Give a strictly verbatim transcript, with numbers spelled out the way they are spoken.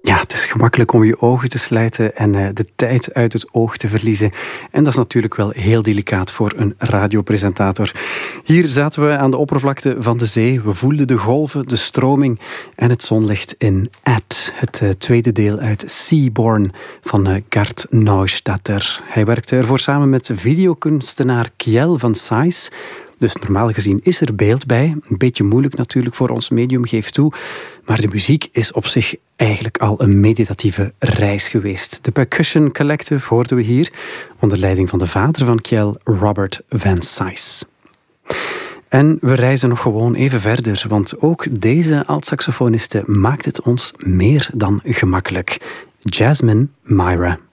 Ja, het is gemakkelijk om je ogen te slijten en uh, de tijd uit het oog te verliezen. En dat is natuurlijk wel heel delicaat voor een radiopresentator. Hier zaten we aan de oppervlakte van de zee. We voelden de golven, de stroming en het zonlicht in Ad, het uh, tweede deel uit Seaborn van uh, Gert Neustaedter. Hij werkte ervoor samen met videokunstenaar Kjell van Sais. Dus normaal gezien is er beeld bij. Een beetje moeilijk natuurlijk voor ons medium, geef toe. Maar de muziek is op zich eigenlijk al een meditatieve reis geweest. De Percussion Collective hoorden we hier, onder leiding van de vader van Kjell, Robert van Sais. En we reizen nog gewoon even verder, want ook deze altsaxofoniste maakt het ons meer dan gemakkelijk. Jasmine Myra.